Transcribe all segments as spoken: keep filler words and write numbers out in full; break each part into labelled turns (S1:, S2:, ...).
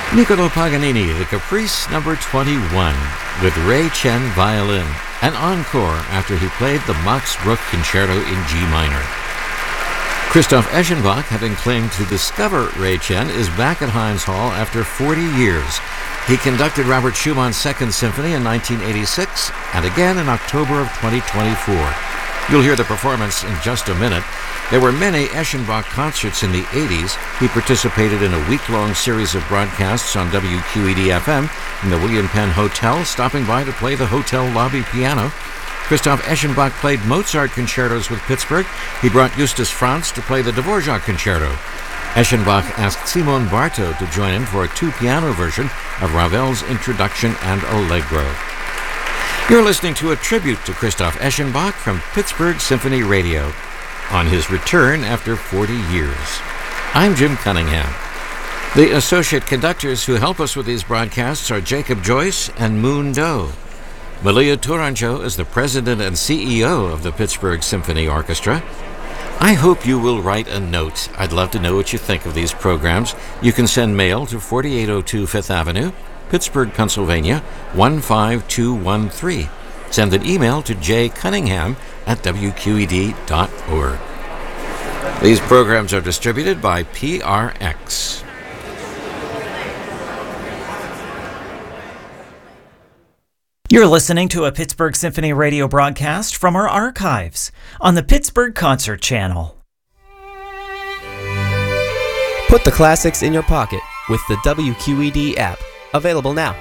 S1: Niccolo Paganini, the Caprice number twenty-one, with Ray Chen violin, an encore after he played the Max Bruch Concerto in G minor. Christoph Eschenbach, having claimed to discover Ray Chen, is back at Heinz Hall after forty years. He conducted Robert Schumann's Second Symphony in nineteen eighty-six and again in October of twenty twenty-four. You'll hear the performance in just a minute. There were many Eschenbach concerts in the eighties. He participated in a week-long series of broadcasts on W Q E D F M in the William Penn Hotel, stopping by to play the hotel lobby piano. Christoph Eschenbach played Mozart concertos with Pittsburgh. He brought Justus Franz to play the Dvorak Concerto. Eschenbach asked Simon Bartow to join him for a two-piano version of Ravel's Introduction and Allegro. You're listening to a tribute to Christoph Eschenbach from Pittsburgh Symphony Radio on his return after forty years. I'm Jim Cunningham. The associate conductors who help us with these broadcasts are Jacob Joyce and Moon Doe. Malia Tourangeau is the president and C E O of the Pittsburgh Symphony Orchestra. I hope you will write a note. I'd love to know what you think of these programs. You can send mail to forty-eight oh two Fifth Avenue, Pittsburgh, Pennsylvania, one five two one three. Send an email to jcunningham at w q e d dot org. These programs are distributed by P R X.
S2: You're listening to a Pittsburgh Symphony Radio broadcast from our archives on the Pittsburgh Concert Channel.
S3: Put the classics in your pocket with the W Q E D app, available now.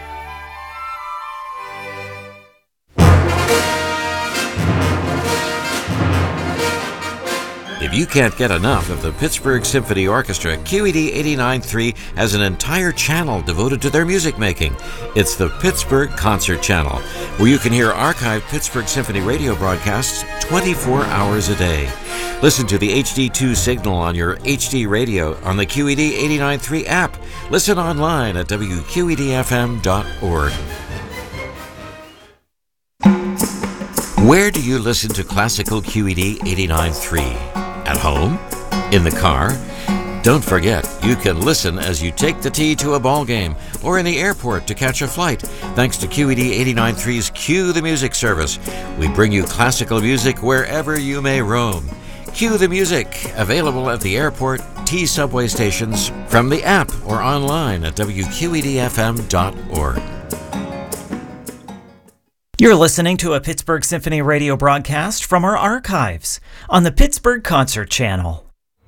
S1: If you can't get enough of the Pittsburgh Symphony Orchestra, Q E D eighty-nine point three has an entire channel devoted to their music making. It's the Pittsburgh Concert Channel, where you can hear archived Pittsburgh Symphony Radio broadcasts twenty-four hours a day. Listen to the H D two signal on your H D radio on the Q E D eighty-nine point three app. Listen online at w q e d f m dot org. Where do you listen to classical Q E D eighty-nine point three? At home? In the car? Don't forget, you can listen as you take the T to a ball game or in the airport to catch a flight. Thanks to Q E D eighty-nine point three's Cue the Music service, we bring you classical music wherever you may roam. Cue the Music, available at the airport, T subway stations, from the app or online at w q e d f m dot org.
S2: You're listening to a Pittsburgh Symphony Radio broadcast from our archives on the Pittsburgh Concert Channel.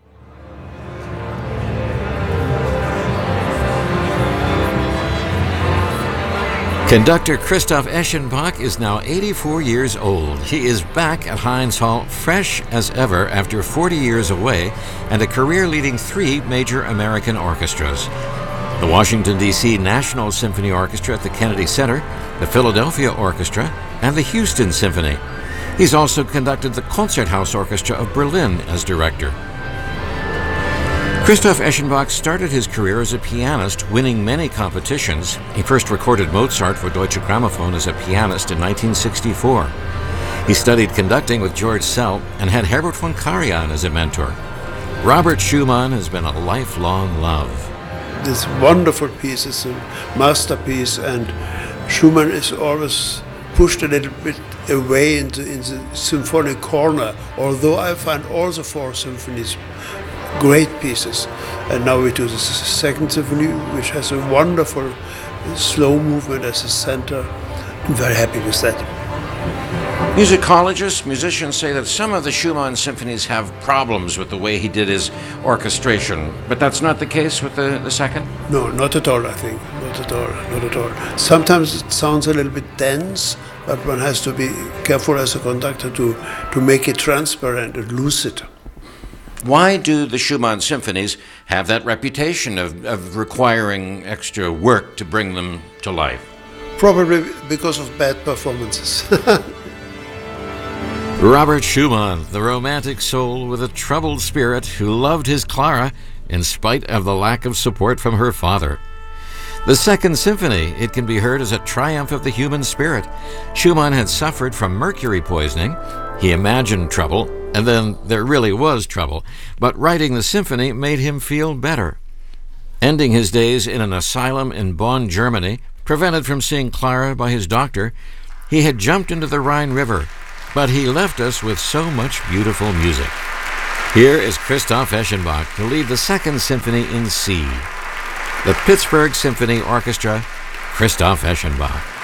S1: Conductor Christoph Eschenbach is now eighty-four years old. He is back at Heinz Hall, fresh as ever after forty years away and a career leading three major American orchestras: the Washington, D C National Symphony Orchestra at the Kennedy Center, the Philadelphia Orchestra, and the Houston Symphony. He's also conducted the Concerthaus Orchestra of Berlin as director. Christoph Eschenbach started his career as a pianist, winning many competitions. He first recorded Mozart for Deutsche Grammophon as a pianist in nineteen sixty-four. He studied conducting with George Szell and had Herbert von Karajan as a mentor. Robert Schumann has been a lifelong love.
S4: This wonderful piece is a masterpiece, and Schumann is always pushed a little bit away into in the symphonic corner, although I find all the four symphonies great pieces. And now we do the second symphony, which has a wonderful slow movement as a center. I'm very happy with that.
S1: Musicologists, musicians say that some of the Schumann symphonies have problems with the way he did his orchestration, but that's not the case with the, the second?
S4: No, not at all, I think. Not at all, not at all. Sometimes it sounds a little bit dense, but one has to be careful as a conductor to, to make it transparent and lucid.
S1: Why do the Schumann symphonies have that reputation of, of requiring extra work to bring them to life?
S4: Probably because of bad performances.
S1: Robert Schumann, the romantic soul with a troubled spirit who loved his Clara in spite of the lack of support from her father. The Second Symphony, it can be heard as a triumph of the human spirit. Schumann had suffered from mercury poisoning. He imagined trouble, and then there really was trouble, but writing the symphony made him feel better. Ending his days in an asylum in Bonn, Germany, prevented from seeing Clara by his doctor, he had jumped into the Rhine River, but he left us with so much beautiful music. Here is Christoph Eschenbach to lead the Second Symphony in C. The Pittsburgh Symphony Orchestra, Christoph Eschenbach.